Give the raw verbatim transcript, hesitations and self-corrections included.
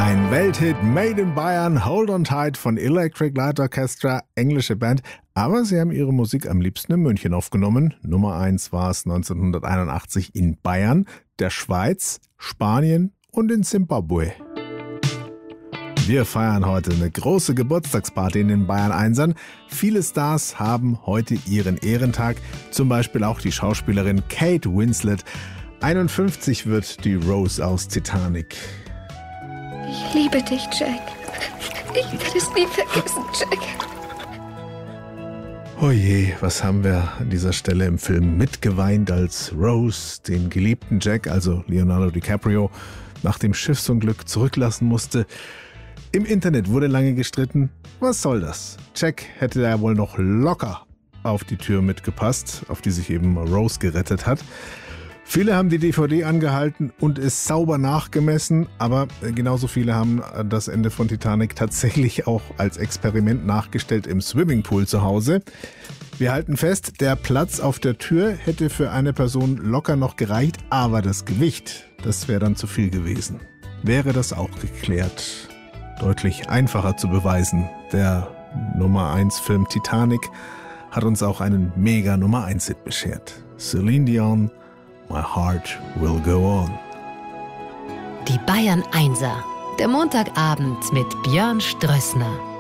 Ein Welthit Made in Bayern, Hold on Tight von Electric Light Orchestra, englische Band. Aber sie haben ihre Musik am liebsten in München aufgenommen. Nummer eins war es neunzehnhunderteinundachtzig in Bayern, der Schweiz, Spanien und in Zimbabwe. Wir feiern heute eine große Geburtstagsparty in den Bayern-Einsern. Viele Stars haben heute ihren Ehrentag, zum Beispiel auch die Schauspielerin Kate Winslet. einundfünfzig wird die Rose aus Titanic. Ich liebe dich, Jack. Ich werde es nie vergessen, Jack. Oh je, was haben wir an dieser Stelle im Film mitgeweint, als Rose den geliebten Jack, also Leonardo DiCaprio, nach dem Schiffsunglück zurücklassen musste. Im Internet wurde lange gestritten, was soll das? Jack hätte da wohl noch locker auf die Tür mitgepasst, auf die sich eben Rose gerettet hat. Viele haben die D V D angehalten und es sauber nachgemessen, aber genauso viele haben das Ende von Titanic tatsächlich auch als Experiment nachgestellt im Swimmingpool zu Hause. Wir halten fest, der Platz auf der Tür hätte für eine Person locker noch gereicht, aber das Gewicht, das wäre dann zu viel gewesen. Wäre das auch geklärt? Deutlich einfacher zu beweisen. Der Nummer eins Film Titanic hat uns auch einen mega Nummer eins Hit beschert. Celine Dion, My Heart Will Go On. Die Bayern Einser. Der Montagabend mit Björn Strössner.